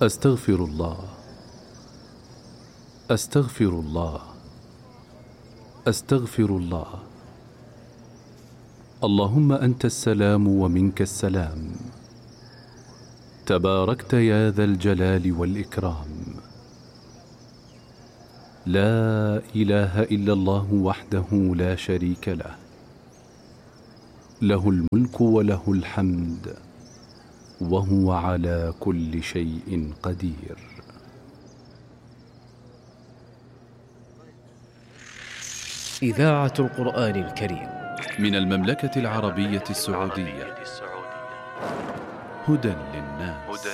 أستغفر الله، أستغفر الله، أستغفر الله. اللهم أنت السلام ومنك السلام، تباركت يا ذا الجلال والإكرام. لا إله إلا الله وحده لا شريك له، له الملك وله الحمد وهو على كل شيء قدير. إذاعة القرآن الكريم من المملكة العربية السعودية، هدى للناس.